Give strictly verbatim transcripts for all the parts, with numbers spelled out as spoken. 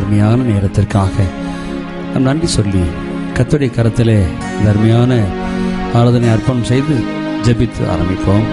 அருமையான நேரத்திற்காக நாம் நன்றி சொல்லி கர்த்தருடைய கரத்திலே இந்த அருமையான ஆராதனை அர்ப்பணம் செய்து ஜெபித்து ஆரம்பிப்போம்.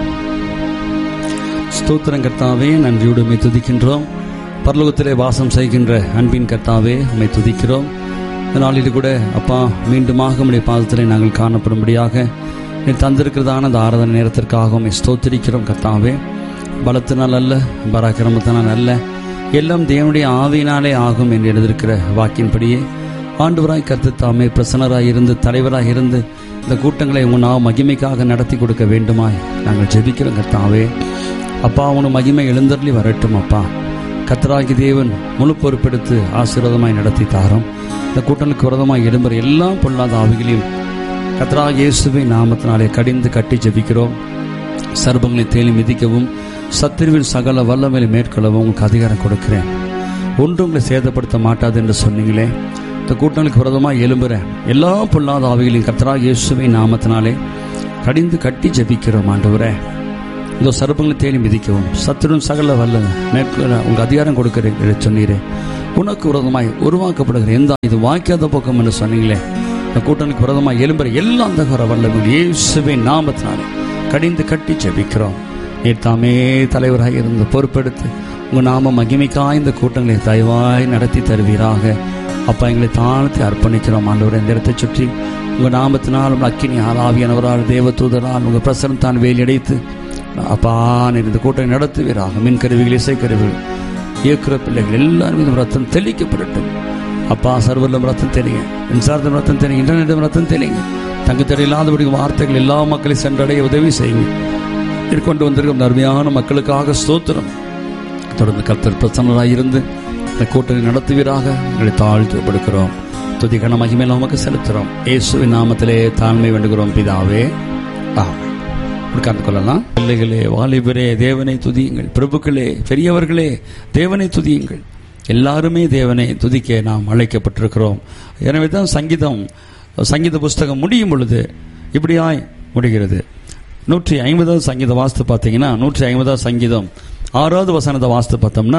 ஸ்தோத்திரம் கர்த்தாவே, நன்றியோடு உம்மை துதிக்கின்றோம். பரலோகத்திலே வாசம் செய்கின்ற அன்பின் கர்த்தாவே, உம்மை துதிக்கிறோம். இந்த நாளில் கூட அப்பா மீண்டுமாக உம்முடைய பாதத்திலே நாங்கள் காணப்படும்படியாக நீ தந்திருக்கிறதான அந்த ஆராதனை நேரத்திற்காக உம்மை ஸ்தோத்திரிக்கிறோம். கர்த்தாவே, பலத்தினால் அல்ல, பராக்கிரமத்தினால் அல்ல, எல்லாம் தேவனுடைய ஆவியினாலே ஆகும் என்று எழுதியிருக்கிற வாக்கின்படியே ஆண்டவராய் கர்த்தர் தாமே பிரசன்னராய் இருந்து தலைவராய் இருந்து இந்த கூட்டங்களை உன் நாம மகிமைக்காக நடத்தி கொடுக்க வேண்டுமாய் நாங்கள் ஜெபிக்கிறோம். கர்த்தாவே அப்பா, உன் மகிமை எழுந்தருளி வரட்டும். அப்பா கர்த்தராகி தேவன் முழு பொறுப்பெடுத்து ஆசீர்வாதமாய் நடத்தி தாரோம். இந்த கூட்டங்களுக்கு விரதமாய் எழும்புற எல்லா பொல்லாத ஆவிகளையும் கர்த்தராகிய இயேசுவின் நாமத்தினாலே கடிந்து கட்டி ஜெபிக்கிறோம். சர்பங்களை தேலி மிதிக்கவும் சத்துருவின் சகல வல்லமையை மேற்கொள்ளவும் உங்களுக்கு அதிகாரம் கொடுக்கிறேன். ஒன்றும் உங்களை சேதப்படுத்த மாட்டாது என்று சொன்னீங்களே. இந்த கூட்டங்களுக்கு விரதமாக எழும்புற எல்லா பொல்லாத ஆவிகளையும் கர்த்தராகிய இயேசுவின் நாமத்தினாலே கடிந்து கட்டி ஜெபிக்கிறோம். ஆண்டவரே, இந்த சர்பங்களை தேடி மிதிக்கவும் சத்துருவின் சகல வல்ல மேற்கொள்ள உங்களுக்கு அதிகாரம் கொடுக்கிறேன் சொன்னீரே. உனக்கு விரதமாய் உருவாக்கப்படுகிற எந்த இது வாய்க்காத பக்கம் என்று சொன்னீங்களே. இந்த கூட்டங்களுக்கு விரதமாக எழும்புற எல்லா அந்த வல்லமையும் இயேசுவின் நாமத்தினாலே கடிந்து கட்டி ஜெபிக்கிறோம். நீர் தாமே தலைவராக இருந்து பொறுப்பெடுத்து உங்கள் நாம மகிமைக்காய் இந்த கூட்டங்களை தயவாய் நடத்தி தருவீராக. அப்பா, எங்களை தாழ்த்தி அர்ப்பணிக்கிறோம். ஆண்டவரே, இந்த இடத்தை சுற்றி உங்கள் நாமத்தினால் உங்கள் அக்கினி ஆவியானவரால் தேவ தூதரால் உங்கள் பிரசனம் தான் வேலி அடைத்து அப்பா நீர் இந்த கூட்டங்களை நடத்துவீராக. மின் கருவிகள், இசைக்கருவிகள், இயக்குற பிள்ளைகள் எல்லாரும் இந்த ரத்தம் தெளிக்கப்படட்டும். அப்பா, சர்வரிலும் ரத்தம் தெளிங்க, மின்சாரத்தின் ரத்தம் தெளிங்க, இன்டர்நெட்டும் ரத்தம் தெளிங்க. தங்குத்தடையில்லாதபடி வார்த்தைகள் எல்லா மக்களையும் சென்றடைய உதவி செய்யுங்க. கொண்டு வந்திருக்கும் அருமையான மக்களுக்காக ஸ்தோத்திரம். தொடர்ந்து கர்த்தர் பிரசன்னராக இருந்து இந்த கூட்டத்தை நடத்துவீராக எங்களை தாழ்த்துப்படுகிறோம். துதி கன மகிமை நமக்கு செலுத்துகிறோம். இயேசுவின் நாமத்திலே தாழ்மை வேண்டுகிறோம் பிதாவே, ஆமென். உட்கார்ந்து கொள்ளலாம். பிள்ளைகளே, வாலிபரே, தேவனை துதியுங்கள். பிரபுக்களே, பெரியவர்களே, தேவனை துதியுங்கள். எல்லாருமே தேவனை துதிக்க நாம் அழைக்கப்பட்டிருக்கிறோம். எனவே தான் சங்கீதம் சங்கீத புஸ்தகம் முடியும் பொழுது இப்படியாய் முடிகிறது. நூற்றி ஐம்பதாவது சங்கீதம் வாஸ்து பார்த்தீங்கன்னா, நூற்றி ஐம்பதாவது சங்கீதம் ஆறாவது வசனத்தை வாஸ்து பார்த்தோம்னா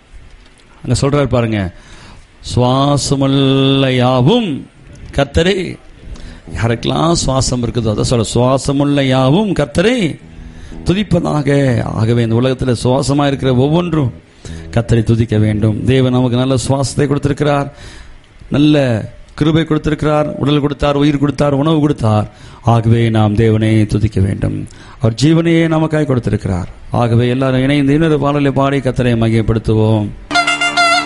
அங்கே சொல்றாரு பாருங்க, சுவாசமுள்ள யாவும் கர்த்தரே. யாருக்கெல்லாம் சுவாசம் இருக்குதோ அதை சொல்ல, சுவாசமுள்ள யாவும் கர்த்தரே துதிப்பதாக. ஆகவே இந்த உலகத்தில் சுவாசமாக இருக்கிற ஒவ்வொன்றும் கர்த்தரை துதிக்க வேண்டும். தேவன் நமக்கு நல்ல சுவாசத்தை கொடுத்திருக்கிறார், நல்ல கிருபை கொடுத்திருக்கிறார், உடல் கொடுத்தார், உயிர் கொடுத்தார், உணவு கொடுத்தார். ஆகவே நாம் தேவனை துதிக்க வேண்டும். அவர் ஜீவனையே நமக்காய் கொடுத்திருக்கிறார். ஆகவே எல்லாரும் இணைந்து இன்னொரு பாடலை பாடி கர்த்தரை மகிமைப்படுத்துவோம்.